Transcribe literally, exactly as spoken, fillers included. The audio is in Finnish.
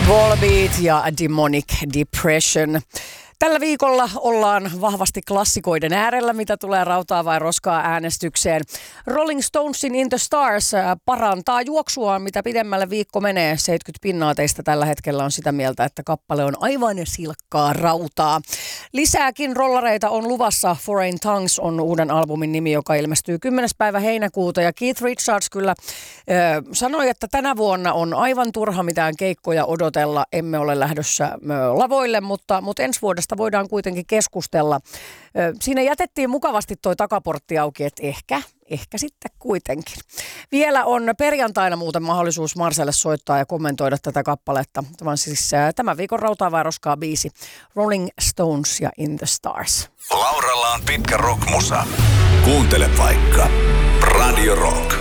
Volbeat ja Demonic Depression. Tällä viikolla ollaan vahvasti klassikoiden äärellä, mitä tulee rautaa vai roskaa äänestykseen. Rolling Stonesin In the Stars parantaa juoksuaan, mitä pidemmälle viikko menee. seitsemänkymmentä pinnaa teistä tällä hetkellä on sitä mieltä, että kappale on aivan silkkaa rautaa. Lisääkin rollareita on luvassa. Foreign Tongues on uuden albumin nimi, joka ilmestyy kymmenes päivä heinäkuuta. Ja Keith Richards kyllä äh, sanoi, että tänä vuonna on aivan turha mitään keikkoja odotella. Emme ole lähdössä äh, lavoille, mutta, mutta ensi vuodesta voidaan kuitenkin keskustella. Siinä jätettiin mukavasti toi takaportti auki, että ehkä, ehkä sitten kuitenkin. Vielä on perjantaina muuten mahdollisuus Marselle soittaa ja kommentoida tätä kappaletta. Tämä on siis tämän viikon rautaa vai roskaa biisi. Rolling Stones ja In the Stars. Lauralla on pitkä rockmusa. Kuuntele vaikka Radio Rock.